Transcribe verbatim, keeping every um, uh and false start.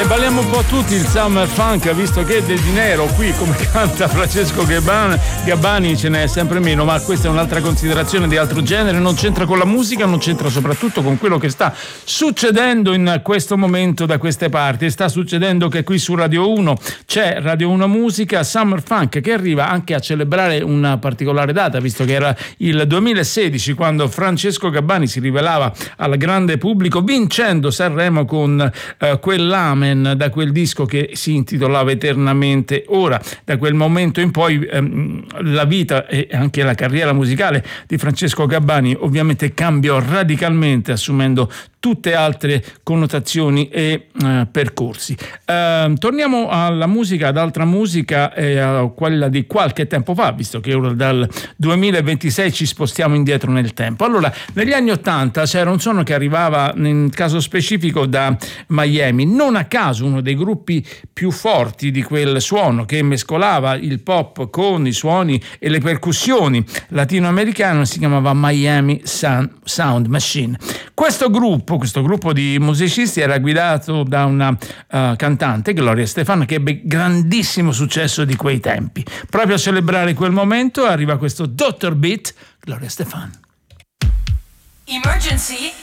E balliamo un po' tutti il summer funk, visto che del dinero qui, come canta Francesco Gabbani, Gabbani ce n'è sempre meno, ma questa è un'altra considerazione di altro genere, non c'entra con la musica, non c'entra soprattutto con quello che sta succedendo in questo momento da queste parti. Sta succedendo che qui su Radio uno c'è Radio uno Musica Summer Funk, che arriva anche a celebrare una particolare data, visto che era il duemilasedici quando Francesco Gabbani si rivelava al grande pubblico vincendo Sanremo con eh, quell'Amen, da quel disco che si intitolava Eternamente Ora. Da quel momento in poi ehm, la vita e anche la carriera musicale di Francesco Gabbani ovviamente cambiò radicalmente, assumendo tutte altre connotazioni e eh, percorsi. Eh, torniamo alla musica, ad altra musica, eh, a quella di qualche tempo fa, visto che ora dal duemilaventisei ci spostiamo indietro nel tempo. Allora, negli anni ottanta c'era un suono che arrivava, in caso specifico, da Miami. Non a caso uno dei gruppi più forti di quel suono, che mescolava il pop con i suoni e le percussioni latinoamericane, si chiamava Miami Sound Machine. Questo gruppo Questo gruppo di musicisti era guidato da una uh, cantante, Gloria Estefan, che ebbe grandissimo successo di quei tempi. Proprio a celebrare quel momento arriva questo doctor Beat, Gloria Estefan. Emergency,